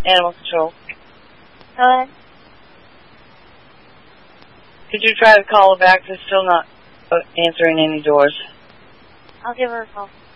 Animal control. Go ahead. Could you try to call her back? She's still not answering any doors. I'll give her a call.